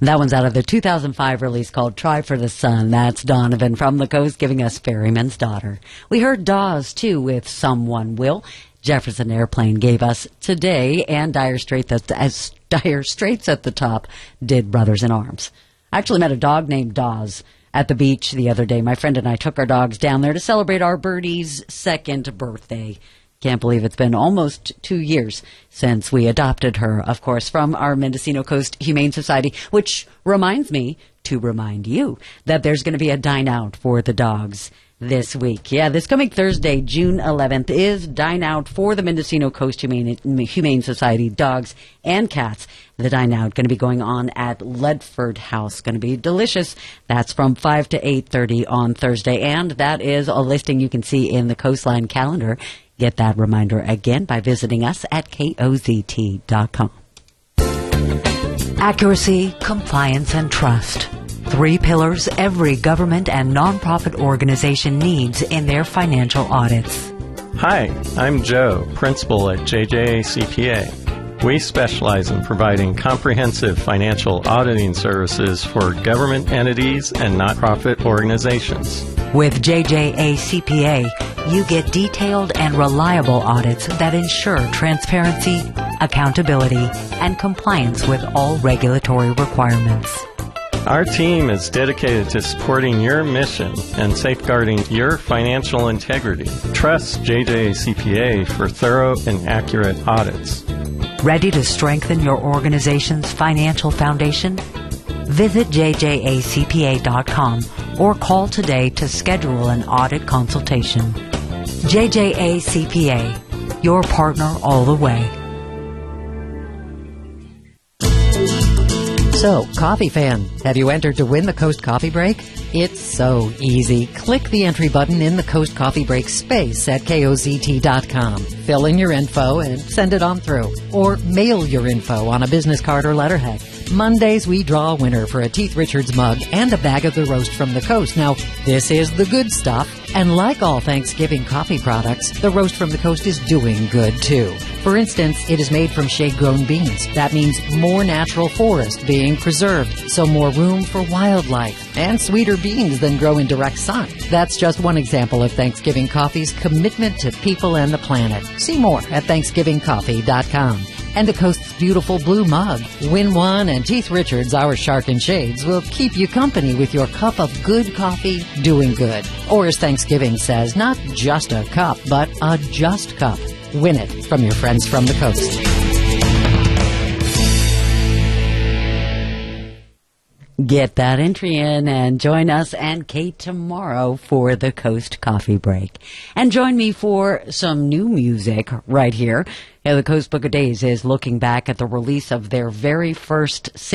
That one's out of the 2005 release called Try for the Sun. That's Donovan from the Coast giving us Ferryman's Daughter. We heard Dawes, too, with Someone Will. Jefferson Airplane gave us Today, and Dire Straits at the top did Brothers in Arms. I actually met a dog named Dawes at the beach the other day. My friend and I took our dogs down there to celebrate our birdie's 2nd birthday. Can't believe it's been almost 2 years since we adopted her, of course, from our Mendocino Coast Humane Society, which reminds me to remind you that there's going to be a dine out for the dogs this week. Yeah, this coming Thursday, June 11th, is Dine Out for the Mendocino Coast Humane Society, dogs and cats. The Dine Out going to be going on at Ledford House. Going to be delicious. That's from 5 to 8:30 on Thursday, and that is a listing you can see in the Coastline calendar. Get that reminder again by visiting us at kozt.com. Accuracy, compliance, and trust. 3 pillars every government and nonprofit organization needs in their financial audits. Hi, I'm Joe, principal at JJA CPA. We specialize in providing comprehensive financial auditing services for government entities and nonprofit organizations. With JJA CPA, you get detailed and reliable audits that ensure transparency, accountability, and compliance with all regulatory requirements. Our team is dedicated to supporting your mission and safeguarding your financial integrity. Trust JJA CPA for thorough and accurate audits. Ready to strengthen your organization's financial foundation? Visit jjacpa.com or call today to schedule an audit consultation. JJA CPA, your partner all the way. So, coffee fan, have you entered to win the Coast Coffee Break? It's so easy. Click the entry button in the Coast Coffee Break space at kozt.com. Fill in your info and send it on through. Or mail your info on a business card or letterhead. Mondays, we draw a winner for a Teeth Richards mug and a bag of the roast from the coast. Now, this is the good stuff. And like all Thanksgiving coffee products, the roast from the coast is doing good, too. For instance, it is made from shade-grown beans. That means more natural forest being preserved, so more room for wildlife, and sweeter beans than grow in direct sun. That's just one example of Thanksgiving Coffee's commitment to people and the planet. See more at thanksgivingcoffee.com. And the Coast's beautiful blue mug. Win one, and Teeth Richards, our Shark and Shades, will keep you company with your cup of good coffee doing good. Or as Thanksgiving says, not just a cup, but a just cup. Win it from your friends from the coast. Get that entry in and join us and Kate tomorrow for the Coast Coffee Break. And join me for some new music right here. The Coast Book of Days is looking back at the release of their very first